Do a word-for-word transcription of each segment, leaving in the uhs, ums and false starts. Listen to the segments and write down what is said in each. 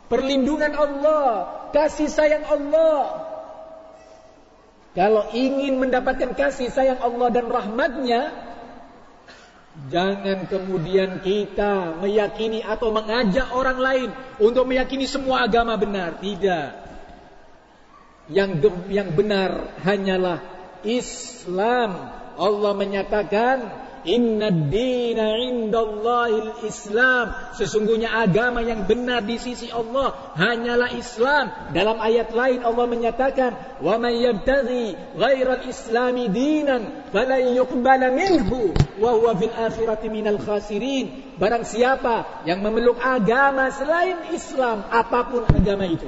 perlindungan Allah, kasih sayang Allah. Kalau ingin mendapatkan kasih sayang Allah dan rahmatnya, jangan kemudian kita meyakini atau mengajak orang lain untuk meyakini semua agama benar. Tidak. Yang yang benar hanyalah Islam. Allah menyatakan, Inna ad-dina indallahil Islam. Sesungguhnya agama yang benar di sisi Allah hanyalah Islam. Dalam ayat lain Allah menyatakan, wa may yabtaghi ghairal islami dinan falan yuqbala minhu wa huwa fil akhirati minal khasirin. Barang siapa yang memeluk agama selain Islam, apapun agama itu,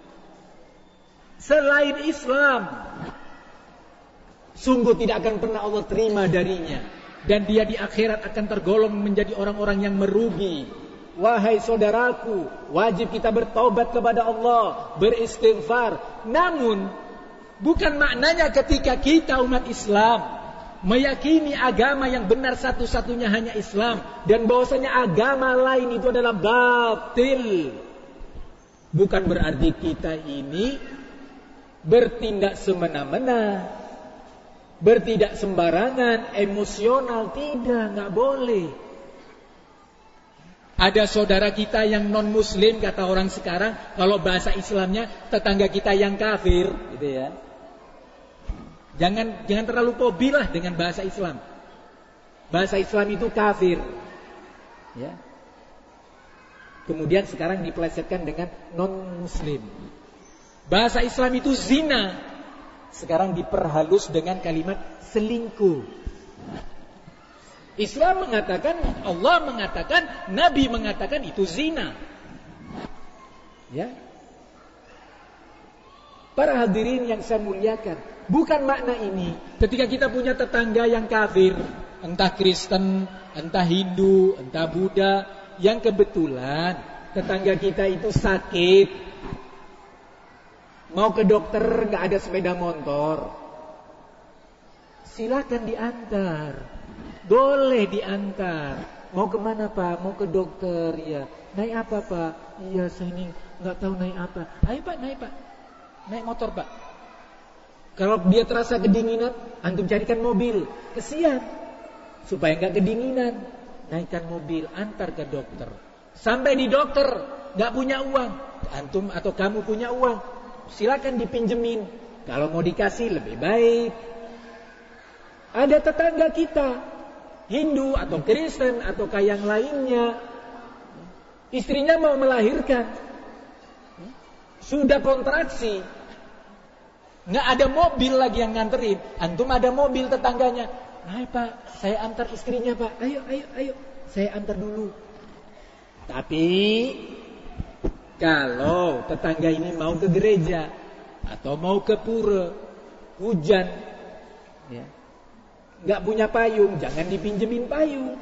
selain Islam, sungguh tidak akan pernah Allah terima darinya. Dan dia di akhirat akan tergolong menjadi orang-orang yang merugi. Wahai saudaraku, wajib kita bertaubat kepada Allah, beristighfar. Namun, bukan maknanya ketika kita umat Islam meyakini agama yang benar satu-satunya hanya Islam, dan bahwasanya agama lain itu adalah batil, bukan berarti kita ini bertindak semena-mena, bertindak sembarangan, emosional. Tidak, nggak boleh. Ada saudara kita yang non muslim, kata orang sekarang, kalau bahasa Islamnya tetangga kita yang kafir, gitu ya. Jangan jangan terlalu fobi lah dengan bahasa Islam. Bahasa Islam itu kafir, ya. Kemudian sekarang dipelesetkan dengan non muslim. Bahasa Islam itu zina, sekarang diperhalus dengan kalimat selingkuh. Islam mengatakan, Allah mengatakan, Nabi mengatakan itu zina. Ya. Para hadirin yang saya muliakan, bukan makna ini ketika kita punya tetangga yang kafir, entah Kristen, entah Hindu, entah Buddha, yang kebetulan tetangga kita itu sakit, mau ke dokter, gak ada sepeda motor, silakan diantar. Boleh diantar. Mau kemana Pak? Mau ke dokter, ya. Naik apa Pak? Iya, saya ini gak tahu naik apa. Ayo Pak, naik Pak. Naik motor Pak. Kalau dia terasa kedinginan, antum carikan mobil. Kesian. Supaya gak kedinginan, naikkan mobil, antar ke dokter. Sampai di dokter, gak punya uang, antum atau kamu punya uang, silakan dipinjemin. Kalau mau dikasih lebih baik. Ada tetangga kita Hindu atau Kristen atau kayak yang lainnya, istrinya mau melahirkan, sudah kontraksi, nggak ada mobil lagi yang nganterin. Antum ada mobil tetangganya, ayo Pak, saya antar istrinya Pak. Ayo, ayo, ayo, saya antar dulu. Tapi kalau tetangga ini mau ke gereja atau mau ke pura, hujan, ya, nggak punya payung, jangan dipinjemin payung.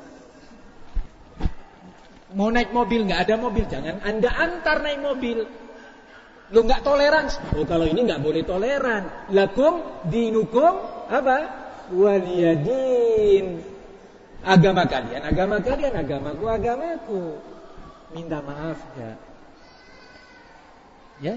Mau naik mobil, nggak ada mobil, jangan Anda antar naik mobil. Lu nggak toleran. Oh, kalau ini nggak boleh toleran. Lakum dinukum apa? Waliyadin. Agama kalian, agama kalian, agamaku, agamaku. Minta maaf ya. Ya.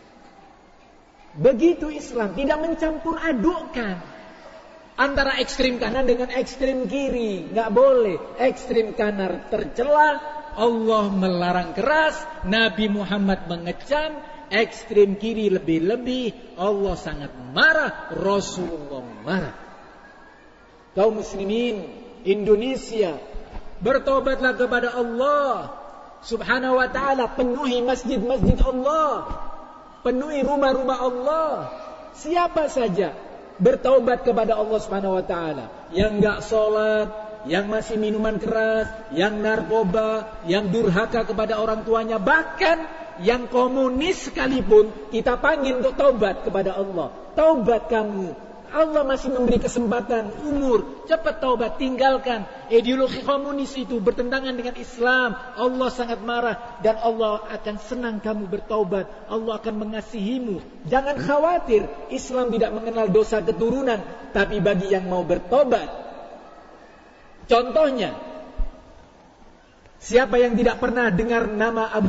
Begitu Islam, tidak mencampur adukkan antara ekstrim kanan dengan ekstrim kiri. Nggak boleh. Ekstrim kanan tercela, Allah melarang keras, Nabi Muhammad mengecam. Ekstrim kiri lebih-lebih, Allah sangat marah, Rasulullah marah. Kaum muslimin Indonesia, bertobatlah kepada Allah Subhanahu wa ta'ala. Penuhi masjid-masjid Allah, penuhi rumah-rumah Allah. Siapa saja bertaubat kepada Allah Subhanahu wa ta'ala, yang enggak sholat, yang masih minuman keras, yang narkoba, yang durhaka kepada orang tuanya, bahkan yang komunis sekalipun, kita panggil untuk taubat kepada Allah. Taubat kamu, Allah masih memberi kesempatan, umur, cepat taubat, tinggalkan ideologi komunis itu, bertentangan dengan Islam. Allah sangat marah dan Allah akan senang kamu bertaubat. Allah akan mengasihimu. Jangan khawatir, Islam tidak mengenal dosa keturunan, tapi bagi yang mau bertaubat, contohnya, siapa yang tidak pernah dengar nama Abu